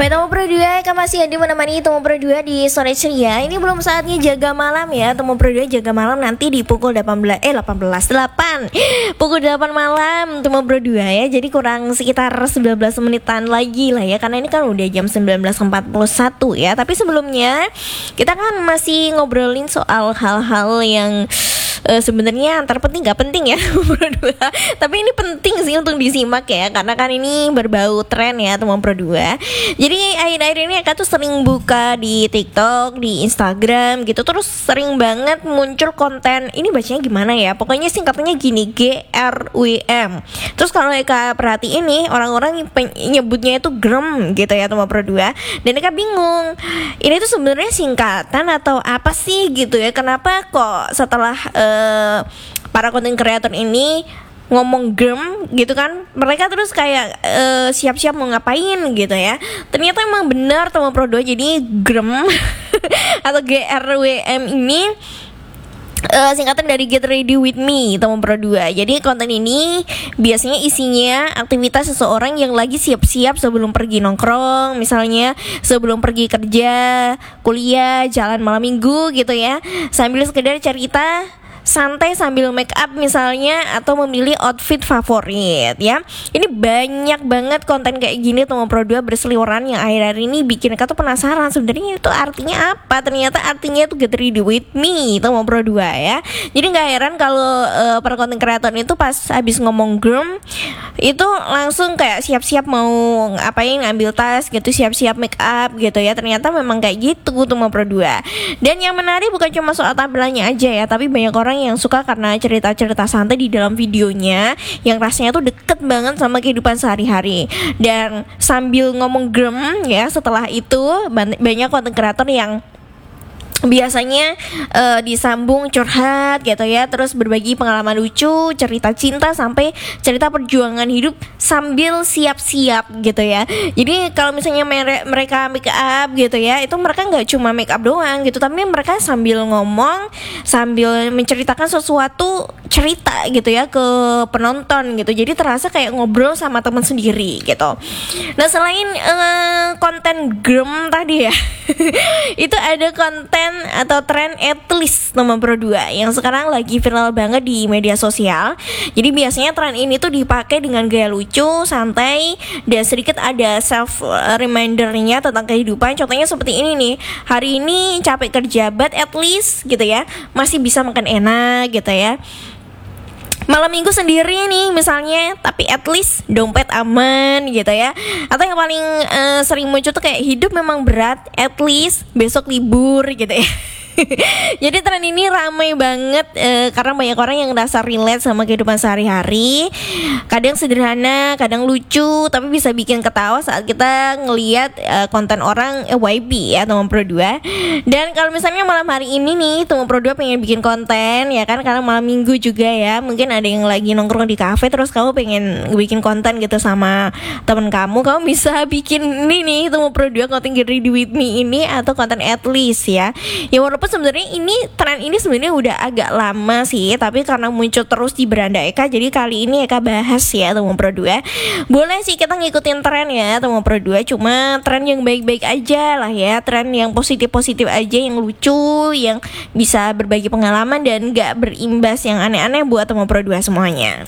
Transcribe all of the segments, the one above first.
Baik Temu Pro 2, kan masih ada menemani Temu Pro 2 di sore ceria. Ini belum saatnya jaga malam ya. Temu Pro 2 jaga malam nanti di pukul 8 pukul 8 malam Temu Pro 2 ya. Jadi kurang sekitar 19 menitan lagi lah ya, karena ini kan udah jam 19.41 ya. Tapi sebelumnya kita kan masih ngobrolin soal hal-hal yang sebenarnya antar penting gak penting ya Pro 2. Tapi ini penting sih untuk disimak ya, karena kan ini berbau tren ya Temu Pro 2. Jadi akhir-akhir ini aku tuh sering buka di TikTok, di Instagram gitu, terus sering banget muncul konten, ini bacanya gimana ya, pokoknya singkatannya gini, GRWM. Terus kalau Eka perhatiin nih, orang-orang nyebutnya itu grem gitu ya Temu Pro 2. Dan Eka bingung, ini tuh sebenarnya singkatan atau apa sih gitu ya. Kenapa kok setelah para content creator ini ngomong germ gitu kan, mereka terus kayak siap-siap mau ngapain gitu ya. Ternyata emang benar Temu Pro 2, jadi germ atau GRWM ini singkatan dari Get Ready With Me Temu Pro 2. Jadi konten ini biasanya isinya aktivitas seseorang yang lagi siap-siap sebelum pergi nongkrong, misalnya sebelum pergi kerja, kuliah, jalan malam minggu gitu ya, sambil sekedar cerita santai sambil make up misalnya, atau memilih outfit favorit ya. Ini banyak banget konten kayak gini Temu Pro 2 berseliweran yang akhir-akhir ini bikin kita tuh penasaran sebenarnya itu artinya apa. Ternyata artinya itu Get Ready With Me Temu Pro 2 ya. Jadi gak heran kalau para konten kreator itu pas habis ngomong germ itu langsung kayak siap-siap mau ngapain, ngambil tas gitu, siap-siap make up gitu ya. Ternyata memang kayak gitu Temu Pro 2. Dan yang menarik bukan cuma soal tampilannya aja ya, tapi banyak orang yang suka karena cerita-cerita santai di dalam videonya yang rasanya tuh deket banget sama kehidupan sehari-hari. Dan sambil ngomong germ ya, setelah itu banyak konten kreator yang biasanya disambung curhat gitu ya, terus berbagi pengalaman lucu, cerita cinta, sampai cerita perjuangan hidup sambil siap-siap gitu ya. Jadi kalau misalnya mereka make up gitu ya, itu mereka nggak cuma make up doang gitu, tapi mereka sambil ngomong, sambil menceritakan sesuatu cerita gitu ya ke penonton gitu. Jadi terasa kayak ngobrol sama teman sendiri gitu. Nah selain konten germ tadi ya itu ada konten atau tren atlist Temu Pro 2 yang sekarang lagi viral banget di media sosial. Jadi biasanya tren ini tuh dipakai dengan gaya lucu, santai, dan sedikit ada self remindernya tentang kehidupan. Contohnya seperti ini nih, hari ini capek kerja but at least gitu ya masih bisa makan enak gitu ya. Malam minggu sendiri nih misalnya, tapi at least dompet aman gitu ya. Atau yang paling sering muncul tuh kayak hidup memang berat, at least besok libur gitu ya. Jadi tren ini ramai banget karena banyak orang yang ngerasa relate sama kehidupan sehari-hari. Kadang sederhana, kadang lucu, tapi bisa bikin ketawa saat kita ngelihat konten orang YB ya Temu Pro 2. Dan kalau misalnya malam hari ini nih Temu Pro 2 pengen bikin konten ya kan, karena malam minggu juga ya, mungkin ada yang lagi nongkrong di kafe, terus kamu pengen bikin konten gitu sama temen kamu bisa bikin ini nih Temu Pro 2 konten Get Ready With Me ini, atau konten at least ya. Ya walaupun sebenarnya ini tren ini sebenarnya udah agak lama sih, tapi karena muncul terus di beranda Eka, jadi kali ini Eka bahas ya Temu Pro 2. Boleh sih kita ngikutin tren ya Temu Pro 2, cuma tren yang baik-baik aja lah ya, tren yang positif-positif aja, yang lucu, yang bisa berbagi pengalaman dan gak berimbas yang aneh-aneh buat Temu Pro 2 semuanya.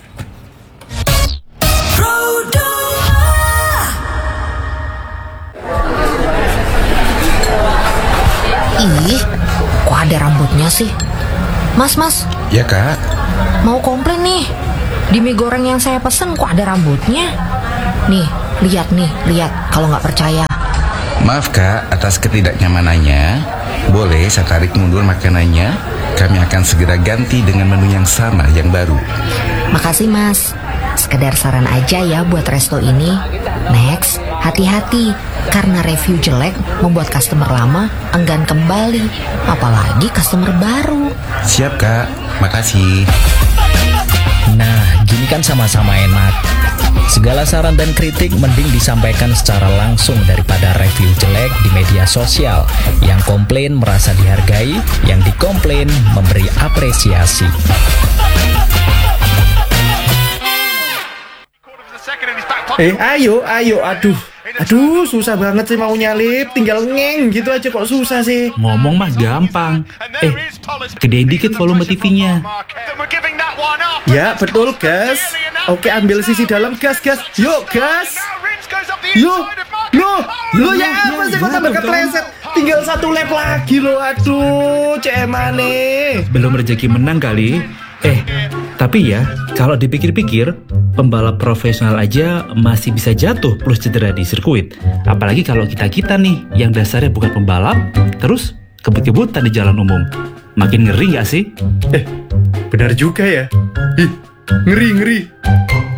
Ih, kok ada rambutnya sih? Mas. Ya kak. Mau komplain nih. Di mie goreng yang saya pesen kok ada rambutnya? Nih, lihat. Kalau nggak percaya. Maaf kak atas ketidaknyamanannya. Boleh saya tarik mundur makanannya? Kami akan segera ganti dengan menu yang sama, yang baru. Makasih mas. Sekedar saran aja ya buat resto ini. Next, hati-hati, karena review jelek membuat customer lama enggan kembali, apalagi customer baru. Siap kak, makasih. Nah, gini kan sama-sama enak. Segala saran dan kritik mending disampaikan secara langsung daripada review jelek di media sosial. Yang komplain merasa dihargai, yang dikomplain memberi apresiasi. Ayo, aduh. Aduh, susah banget sih mau nyalip. Tinggal ngeng gitu aja kok susah sih. Ngomong mah gampang. Gedein dikit volume TV-nya. Ya, betul, gas. Oke, ambil sisi dalam, gas. Yuk, gas. Yuk. Lo ya apa sih kok tambah kepleset? Tinggal 1 lap lagi lo. Aduh, cemane. Belum rezeki menang kali. Tapi ya, kalau dipikir-pikir, pembalap profesional aja masih bisa jatuh plus cedera di sirkuit. Apalagi kalau kita nih, yang dasarnya bukan pembalap, terus kebut-kebutan di jalan umum. Makin ngeri gak sih? Benar juga ya. Ih, ngeri.